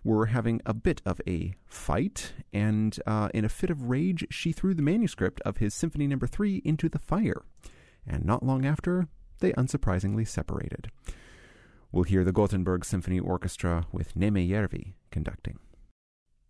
were having a bit of a fight, and in a fit of rage, she threw the manuscript of his Symphony No. 3 into the fire. And not long after, they unsurprisingly separated. We'll hear the Gothenburg Symphony Orchestra with Neme Järvi conducting.